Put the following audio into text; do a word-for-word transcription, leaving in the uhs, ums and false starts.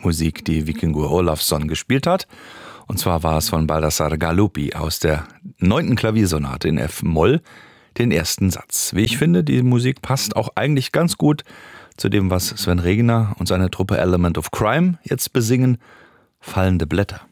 Musik, die Víkingur Ólafsson gespielt hat. Und zwar war es von Baldassare Galuppi aus der neunten Klaviersonate in F-Moll, den ersten Satz. Wie ich finde, die Musik passt auch eigentlich ganz gut zu dem, was Sven Regner und seine Truppe Element of Crime jetzt besingen, Fallende Blätter.